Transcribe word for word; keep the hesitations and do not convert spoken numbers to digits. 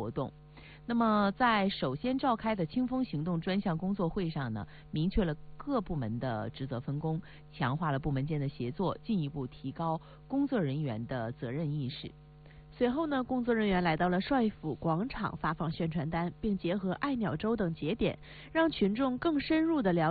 活动。那么在首先召开的清风行动专项工作会上呢，明确了各部门的职责分工，强化了部门间的协作，进一步提高工作人员的责任意识。 随后呢，工作人员来到了帅府广场发放宣传单，并结合爱鸟洲等节点，让群众更深入地了